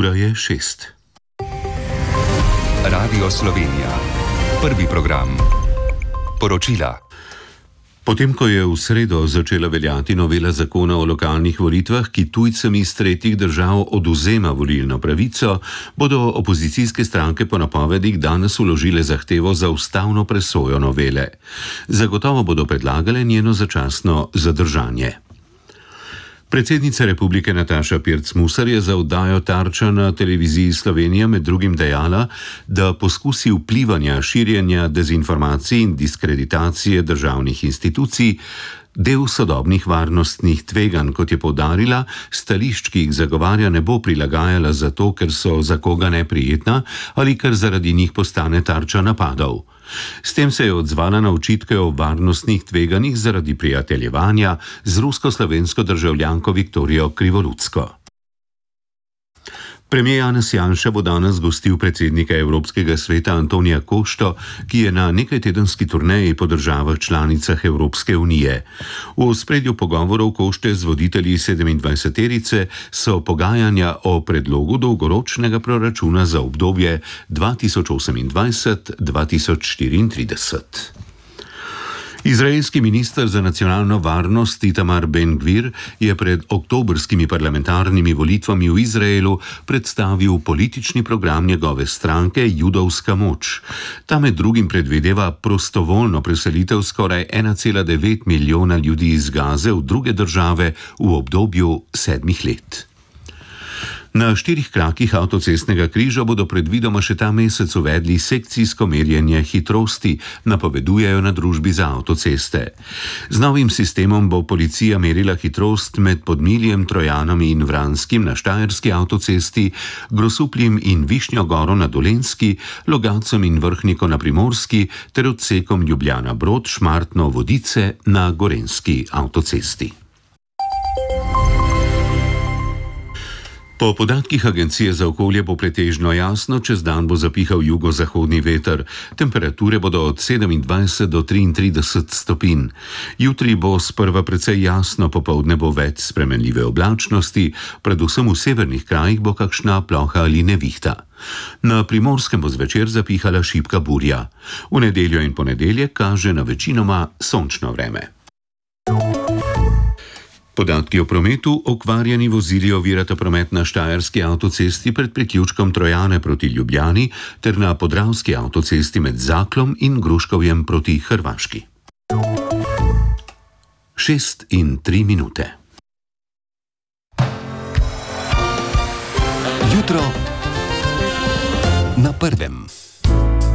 Ura je 6. Radio Slovenija. Prvi program. Poročila. Potem, ko je v sredo začela veljati novela zakona o lokalnih volitvah, ki tujcem iz tretjih držav odvzema volilno pravico, bodo opozicijske stranke po napovedih danes vložile zahtevo za ustavno presojo novele. Zagotovo bodo predlagale njeno začasno zadržanje. Predsednica republike Nataša Pirc Musar je za oddajo Tarča na televiziji Slovenija med drugim dejala, da poskusi vplivanja, širjenja dezinformacij in diskreditacije državnih institucij del sodobnih varnostnih tveganj, kot je poudarila, stališč, ki jih zagovarja, ne bo prilagajala zato, ker so za koga neprijetna ali ker zaradi njih postane tarča napadov. S tem se je odzvala na očitke o varnostnih tveganjih zaradi prijateljevanja z rusko-slovensko državljanko Viktorijo Krivolutsko. Premijer Janez Janša bo danes gostil predsednika Evropskega sveta Antonija Košto, ki je na nekajtedenski turneji po državah članicah Evropske unije. V ospredju pogovorov Košte z voditelji 27-terice so pogajanja o predlogu dolgoročnega proračuna za obdobje 2028-2034. Izraelski minister za nacionalno varnost Itamar Ben-Gvir je pred oktobrskimi parlamentarnimi volitvami v Izraelu predstavil politični program njegove stranke Judovska moč. Ta med drugim predvideva prostovoljno preselitev skoraj 1,9 milijona ljudi iz Gaze v druge države v obdobju 7 let. Na 4 krakih avtocestnega križa bodo predvidoma še ta mesec uvedli sekcijsko merjenje hitrosti, napovedujejo na družbi za avtoceste. Z novim sistemom bo policija merila hitrost med Podmiljem, Trojanom in Vranskim na štajerski avtocesti, Grosupljem in Višnjo Goro na Dolenjski, Logatcem in Vrhniko na Primorski ter odsekom Ljubljana-Brod, Šmartno-Vodice na Gorenjski avtocesti. Po podatkih Agencije za okolje bo pretežno jasno, čez dan bo zapihal jugozahodni veter. Temperature bodo od 27 do 33 stopinj. Jutri bo sprva precej jasno, popoldne bo več spremenljive oblačnosti, predvsem v severnih krajih bo kakšna ploha ali nevihta. Na Primorskem bo zvečer zapihala šibka burja. V nedeljo in ponedeljek kaže na večinoma sončno vreme. Podatki o prometu: okvarjeni vozili ovirata promet na štajerski avtocesti pred priključkom Trojane proti Ljubljani ter na podravski avtocesti med Zaklom in Gruškovjem proti Hrvaški. 6:03. Jutro na prvem.